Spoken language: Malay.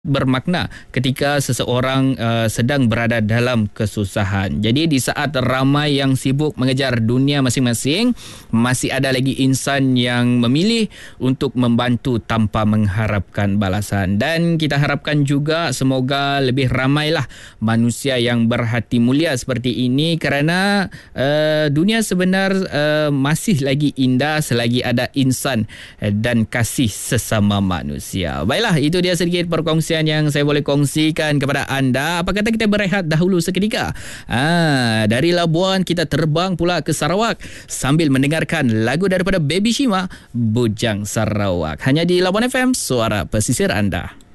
bermakna ketika seseorang sedang berada dalam kesusahan. Jadi di saat ramai yang sibuk mengejar dunia masing-masing, masih ada lagi insan yang memilih untuk membantu tanpa mengharapkan balasan. Dan kita harapkan juga semoga lebih ramailah manusia yang berhati mulia seperti ini, kerana dunia sebenar masih lagi indah selagi ada insan dan kasih sesama manusia. Baiklah, itu dia sedikit perkongsian yang saya boleh kongsikan kepada anda. Apa kata kita berehat dahulu seketika? Dari Labuan kita terbang pula ke Sarawak sambil mendengarkan lagu daripada Baby Shima, Bujang Sarawak. Hanya di Labuan FM, suara pesisir anda.